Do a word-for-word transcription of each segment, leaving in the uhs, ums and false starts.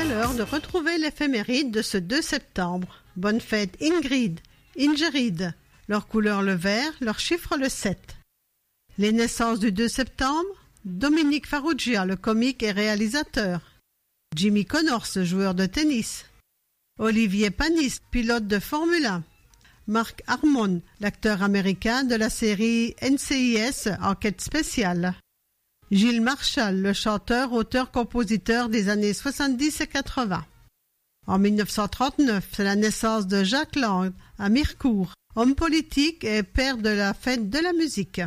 c'est l'heure de retrouver l'éphéméride de ce deux septembre. Bonne fête Ingrid, Ingrid, leur couleur le vert, leur chiffre le sept. Les naissances du deux septembre, Dominique Farrugia, le comique et réalisateur. Jimmy Connors, joueur de tennis. Olivier Panis, pilote de Formule un. Mark Harmon, l'acteur américain de la série N C I S Enquête spéciale. Gilles Marchal, le chanteur, auteur, compositeur des années soixante-dix et quatre-vingts. En mille neuf cent trente-neuf, c'est la naissance de Jacques Lang à Mirecourt, homme politique et père de la fête de la musique.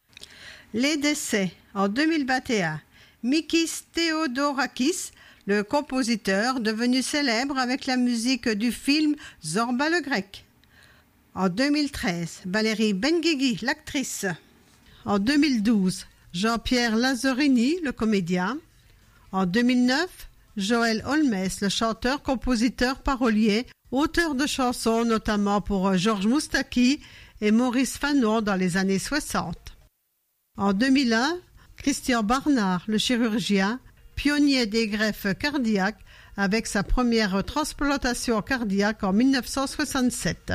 Les décès en deux mille vingt et un. Mikis Theodorakis, le compositeur devenu célèbre avec la musique du film Zorba le Grec. En deux mille treize, Valérie Benguigui, l'actrice. En deux mille douze, Jean-Pierre Lazzarini, le comédien. En deux mille neuf, Joël Holmes, le chanteur, compositeur, parolier, auteur de chansons notamment pour Georges Moustaki et Maurice Fanon dans les années soixante. En deux mille un, Christian Barnard, le chirurgien, pionnier des greffes cardiaques avec sa première transplantation cardiaque en mille neuf cent soixante-sept.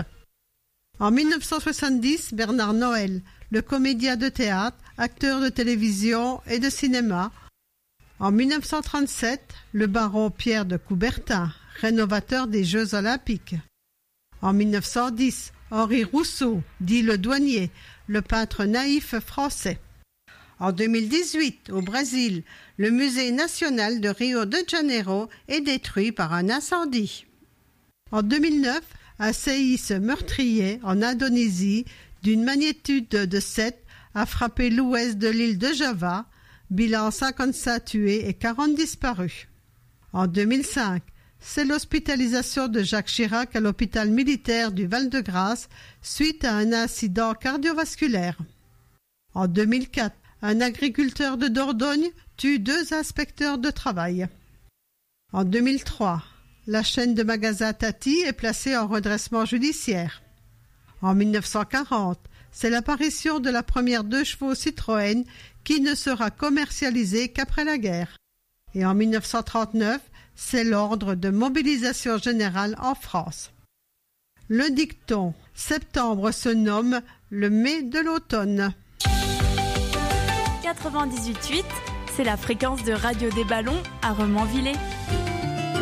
En mille neuf cent soixante-dix, Bernard Noël, le comédien de théâtre, acteur de télévision et de cinéma. En mille neuf cent trente-sept, le baron Pierre de Coubertin, rénovateur des Jeux Olympiques. En mille neuf cent dix, Henri Rousseau, dit le douanier, le peintre naïf français. En deux mille dix-huit, au Brésil, le musée national de Rio de Janeiro est détruit par un incendie. En deux mille neuf, un séisme meurtrier en Indonésie d'une magnitude de sept a frappé l'ouest de l'île de Java, bilan cinquante-cinq tués et quarante disparus. En deux mille cinq, c'est l'hospitalisation de Jacques Chirac à l'hôpital militaire du Val-de-Grâce suite à un incident cardiovasculaire. En deux mille quatre, un agriculteur de Dordogne tue deux inspecteurs de travail. En deux mille trois, la chaîne de magasins Tati est placée en redressement judiciaire. En mille neuf cent quarante, c'est l'apparition de la première deux chevaux Citroën qui ne sera commercialisée qu'après la guerre. Et en mille neuf cent trente-neuf, c'est l'ordre de mobilisation générale en France. Le dicton « Septembre se nomme le mai de l'automne ». quatre-vingt-dix-huit virgule huit, c'est la fréquence de Radio des Ballons à Remanvillers.